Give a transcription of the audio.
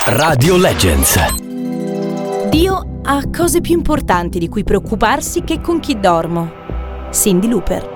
Radio Legends. Dio ha cose più importanti di cui preoccuparsi che con chi dormo. Cyndi Lauper.